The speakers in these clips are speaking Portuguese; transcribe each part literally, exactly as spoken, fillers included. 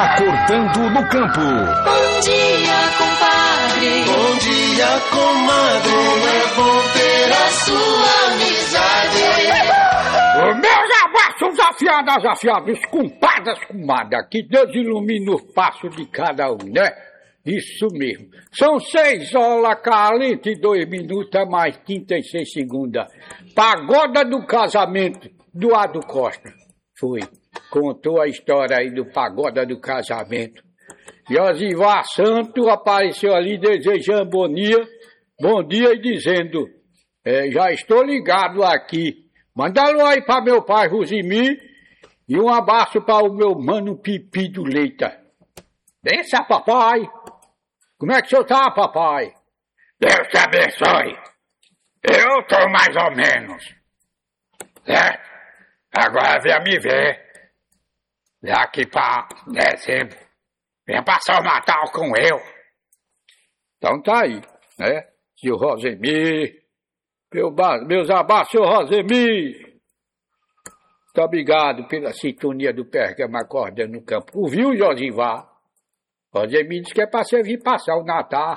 Acordando no campo. Bom dia, compadre. Bom dia, comadre. É bom ter a sua amizade. Meus abraços afiadas, afiados, compadres, comadre. Que Deus ilumine o passo de cada um, né? Isso mesmo. São seis horas, quarenta e dois minutos, é mais trinta e seis segundos. Pagoda do casamento do Ado Costa. Foi. Contou a história aí do Pagoda do casamento. Josivar Santos apareceu ali desejando bom dia, bom dia e dizendo, é, já estou ligado aqui. Manda alô aí para meu pai Rosimir e um abraço para o meu mano Pipi do Leita. Bença, papai. Como é que o senhor tá, papai? Deus te abençoe. Eu tô mais ou menos. Certo? Agora venha me ver. Daqui pra dezembro. Venha passar o Natal com eu. Então tá aí, né? Seu Rosemir. Meu ba... Meus abraços, seu Rosemir. Muito obrigado pela sintonia do Pergamo Acordando no Campo. Ouviu, Josivar? Rosemir disse que é pra você vir passar o Natal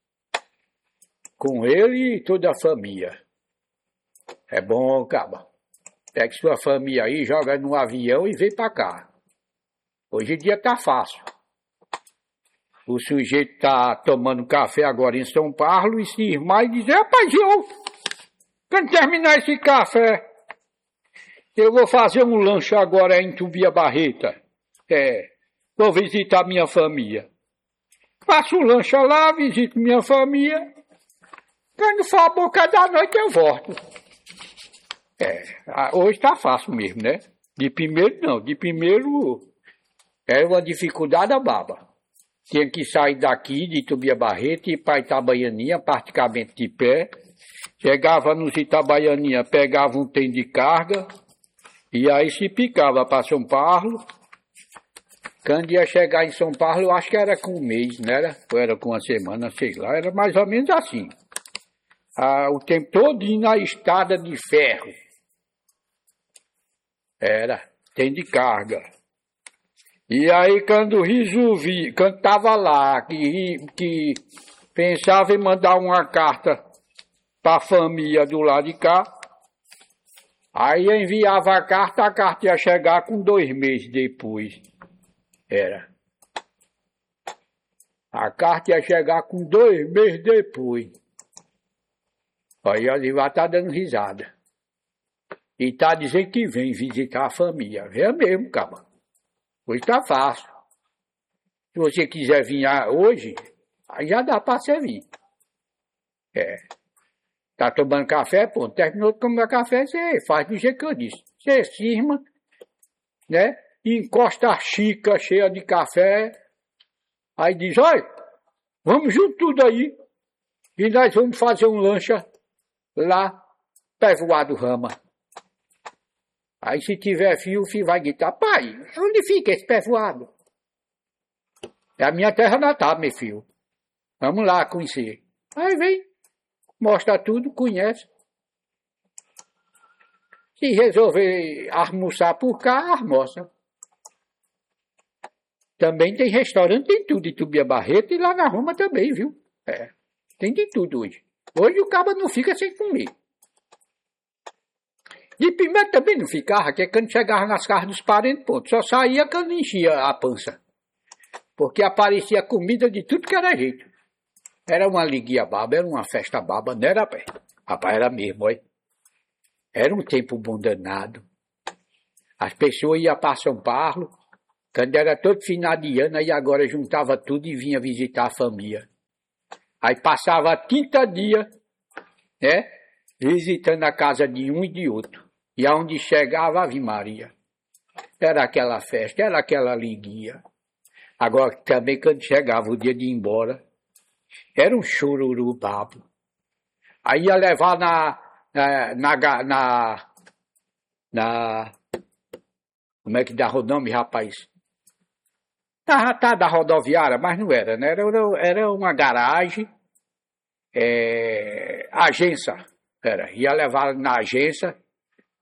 com ele e toda a família. É bom, caba. Pega sua família aí, joga no avião e vem pra cá. Hoje em dia tá fácil. O sujeito tá tomando café agora em São Paulo e se irmar e diz, rapaz, eu, quando terminar esse café, eu vou fazer um lanche agora em Tubia Barreta. É, vou visitar minha família. Faço um lanche lá, visito minha família. Quando for a boca da noite eu volto. É, hoje tá fácil mesmo, né? De primeiro não, de primeiro era uma dificuldade a baba. Tinha que sair daqui de Tubia Barreta e ir para Itabaianinha, praticamente de pé. Chegava nos Itabaianinha, pegava um trem de carga e aí se picava para São Paulo. Quando ia chegar em São Paulo, eu acho que era com um mês, não era? Ou era com uma semana, sei lá, era mais ou menos assim. Ah, o tempo todo na estrada de ferro. Era, tem de carga. E aí quando resolvi, quando estava lá, que, que pensava em mandar uma carta para a família do lado de cá, aí enviava a carta, a carta ia chegar com dois meses depois. Era. A carta ia chegar com dois meses depois. Aí o Olivar tá dando risada. E tá dizendo que vem visitar a família. Vem mesmo, cara. Hoje tá fácil. Se você quiser vir hoje, aí já dá pra você vir. É. Tá tomando café, pô. Terminou de tomar café, você faz do jeito que eu disse. Você cisma, né? Encosta a xícara cheia de café. Aí diz, olha, vamos junto tudo aí. E nós vamos fazer um lanche lá, Pevoado Rama. Aí se tiver fio, o filho vai gritar, pai, onde fica esse Pevoado? É a minha terra natal, meu filho. Vamos lá conhecer. Aí vem, mostra tudo, conhece. Se resolver almoçar por cá, almoça. Também tem restaurante, tem tudo, em Tubia Barreta e lá na Roma também, viu? É, tem de tudo hoje. Hoje o cabo não fica sem comer. De primeiro também não ficava, que é quando chegava nas casas dos parentes, ponto. Só saía quando enchia a pança. Porque aparecia comida de tudo que era jeito. Era uma liguia baba, era uma festa baba, não era pé. Rapaz, era mesmo, olha. Era um tempo bom danado. As pessoas iam para São Paulo, quando era todo final de ano, aí agora juntava tudo e vinha visitar a família. Aí passava trinta dias, né, visitando a casa de um e de outro. E aonde chegava, Ave Maria. Era aquela festa, era aquela liguia. Agora também quando chegava o dia de ir embora, era um chururu babo. Aí ia levar na, na, na, na, na como é que dá o nome, rapaz? Tá, tá da rodoviária, mas não era, né? Era, era uma garagem, é, agência, era. Ia levar na agência,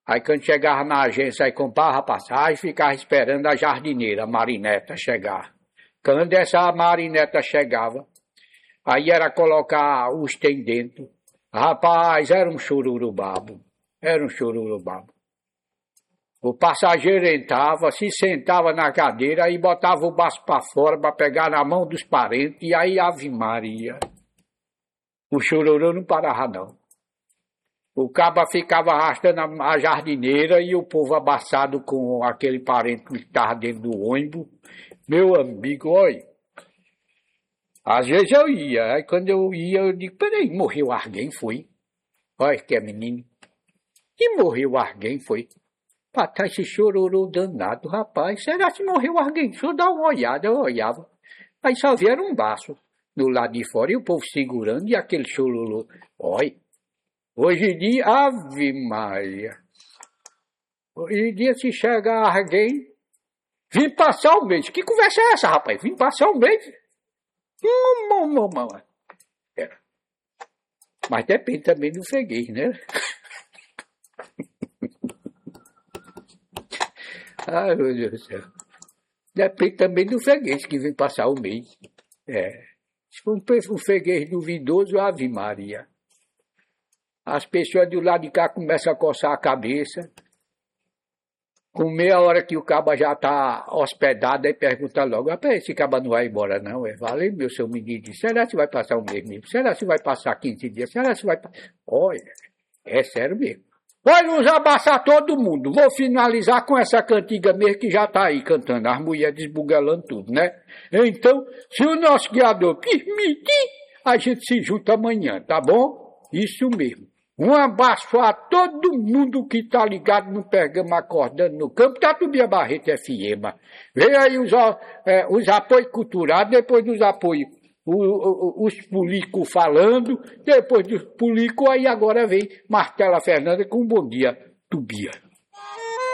Aí quando chegava na agência, aí comprava a passagem, ficava esperando a jardineira, a Marineta, chegar. Quando essa Marineta chegava, aí era colocar os tem dentro. Rapaz, era um chururubabo. Era um chururubabo. O passageiro entrava, se sentava na cadeira e botava o braço para fora para pegar na mão dos parentes. E aí, Ave Maria. O chururu não parava, não. O caba ficava arrastando a, a jardineira e o povo abaçado com aquele parente que estava dentro do ônibus. Meu amigo, olha. Às vezes eu ia. Aí quando eu ia, eu digo, peraí, morreu alguém, foi? Olha que é menino. E morreu alguém, foi? Pra tá esse chororô danado, rapaz. Será que morreu alguém? Deixa eu dar uma olhada. Eu olhava. Aí só vieram um baço do lado de fora e o povo segurando e aquele chororô. Olha. Hoje em dia, Ave Maria. Hoje em dia, se chegar alguém, vim passar o mês. Que conversa é essa, rapaz? Vim passar o mês. Hum, hum, hum, hum. É. Mas depende também do freguês, né? Ai, meu Deus do céu. Depende também do freguês que vem passar o mês. É. Se for um freguês duvidoso, Ave Maria. As pessoas do lado de cá começam a coçar a cabeça. Com meia hora que o caba já está hospedado, aí pergunta logo, rapaz, esse caba não vai embora não, é? Valeu, meu seu menino, será que vai passar um mês mesmo? Será que vai passar quinze dias? Será que vai passar? Olha, é sério mesmo. Vai nos abaçar todo mundo. Vou finalizar com essa cantiga mesmo que já está aí cantando, as mulheres desbugalando tudo, né? Então, se o nosso guiador permitir, a gente se junta amanhã, tá bom? Isso mesmo. Um abraço a todo mundo que está ligado no Pergama Acordando no Campo, Tatubiá Barreto F M. Vem aí os, é, os apoios culturais, depois dos apoios, o, o, os políticos falando, depois dos políticos, aí agora vem Martela Fernanda com um bom dia, Tubia.